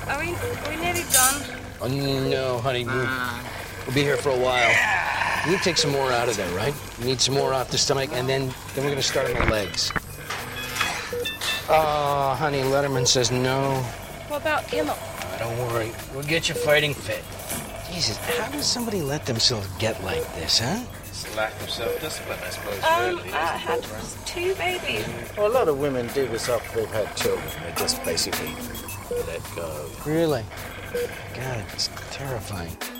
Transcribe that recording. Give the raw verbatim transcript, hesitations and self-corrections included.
Are we, are we nearly done? Oh, no, honey. We'll, we'll be here for a while. You need to take some more out of there, right? You need some more off the stomach, and then, then we're going to start on the legs. Oh, honey, Letterman says no. What about Kimmel? Oh, don't worry. We'll get you fighting fit. Jesus, how does somebody let themselves get like this, huh? It's a lack of self-discipline, I suppose, Um, really. I had two babies. Well, a lot of women do this after they've had children. They just basically let go. Really? God, it's terrifying.